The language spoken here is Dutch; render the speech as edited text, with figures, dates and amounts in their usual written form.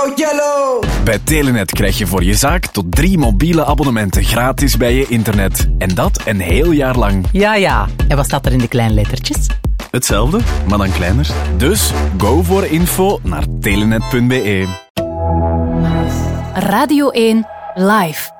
yellow. Bij Telenet krijg je voor je zaak tot 3 mobiele abonnementen gratis bij je internet. En dat een heel jaar lang. Ja. En wat staat er in de kleine lettertjes? Hetzelfde, maar dan kleiner. Dus go voor info naar telenet.be. Radio 1 Live.